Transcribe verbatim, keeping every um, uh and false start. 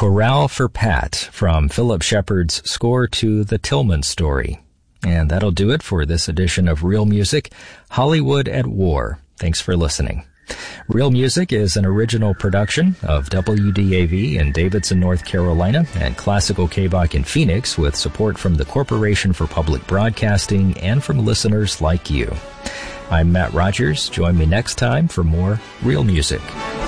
Chorale for Pat from Philip Shepard's score to The Tillman Story. And that'll do it for this edition of Real Music, Hollywood at War. Thanks for listening. Real Music is an original production of W D A V in Davidson, North Carolina, and Classical K B O C in Phoenix, with support from the Corporation for Public Broadcasting and from listeners like you. I'm Matt Rogers. Join me next time for more Real Music.